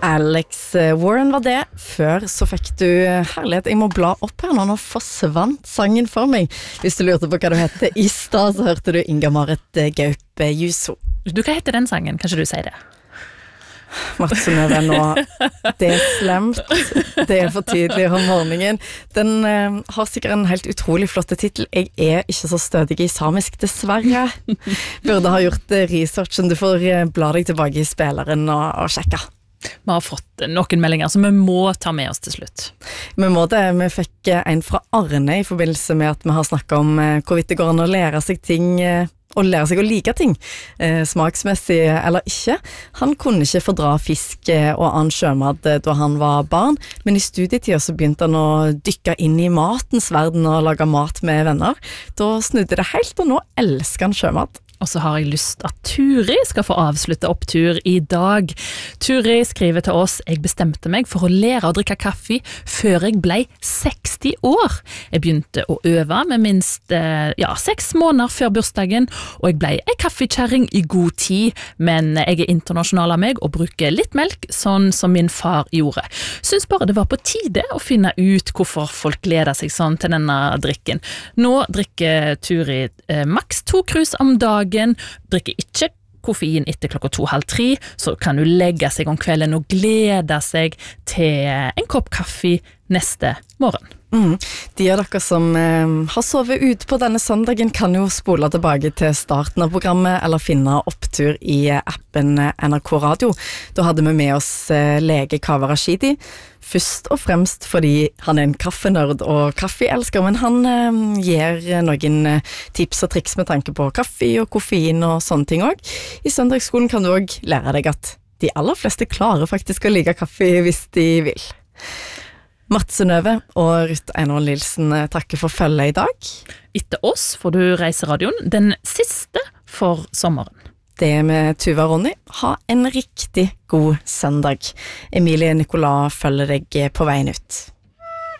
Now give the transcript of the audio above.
Alex Warren var det. Før så fikk du herlighet. Jeg må bla opp her nå forsvant sangen for meg. Hvis du lurte på hva du heter i stad, så hørte du Inga-Marit Gaupe Juso. Hva heter den sangen? Kanskje du sier det? Mats Synnøve nå, det slemt, det for tidlig om morgenen. Den har sikkert en helt utrolig flotte titel. Jeg ikke så stødig i samisk, dessverre. Burde ha gjort researchen. Du får bla deg tilbake i spilleren og sjekke. Vi har fått noen meldinger som vi må ta med oss til slutt. Vi må det. Vi fikk en fra Arne i forbindelse med at vi har snakket om hvorvidt det går an å lære seg ting og lære seg å like ting, smaksmessig eller ikke. Han kunne ikke fordra fisk og annen sjømat da han var barn, men i studietiden så begynte han å dykke inn i matens verden og lage mat med venner. Da snudde det helt, og nå elsker han sjømat. Og så har jeg lyst at Turi skal få avslutte opptur i dag. Turi skriver til oss: jeg bestemte meg for å lære å drikke kaffe før jeg ble 60 år. Jeg begynte å øve med minst 6 måneder før bursdagen, og jeg ble en kaffekjæring i god tid, men jeg internasjonal av meg og bruker litt melk, sånn som min far gjorde. Synes bare det var på tide å finne ut hvorfor folk gleder seg sånn til denne drikken. Nå drikker Turi maks 2 krus om dagen, drikker ikke koffein etter 2:30, så kan du legge seg om kvelden og glede seg til en kopp kaffe neste morgen. De av dere som har sovet ut på denne søndagen kan jo spole tilbake til starten av programmet eller finne opptur i appen NRK Radio. Da hadde vi med oss lege Kaveh Rashidi, først og fremst fordi han en kaffenørd og kaffeelsker, men han gir noen tips og triks med tanke på kaffe og koffein og sånne ting også. I søndagsskolen kan du også lære deg at de aller fleste klarer faktisk å like kaffe hvis de vil. Mats Synnøve og Ruth Einar Nilsen takker for følget i dag. Etter oss får du Reiseradioen, den siste for sommeren. Det med Tuva og Ronny. Ha en riktig god søndag. Emilie Nicolas følger deg på veien ut.